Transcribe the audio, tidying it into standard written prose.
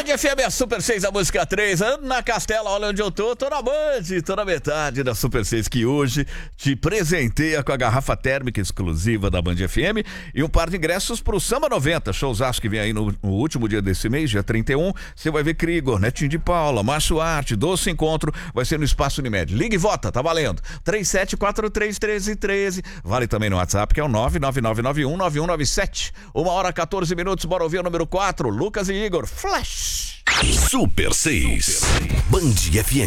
FM, a Super 6, a música 3, Ana Castela, olha onde eu tô na Band, tô na metade da Super 6, que hoje te presenteia com a garrafa térmica exclusiva da Band FM e um par de ingressos pro Samba 90, showzaço que vem aí no último dia desse mês, dia 31, você vai ver Krigor, Netinho de Paula, Márcio Arte, Doce Encontro, vai ser no Espaço Unimed. Liga e vota, tá valendo. 37431313, vale também no WhatsApp, que é o 999919197. 1h14, bora ouvir o número 4, Lucas e Igor, Flash. Super 6, Band FM.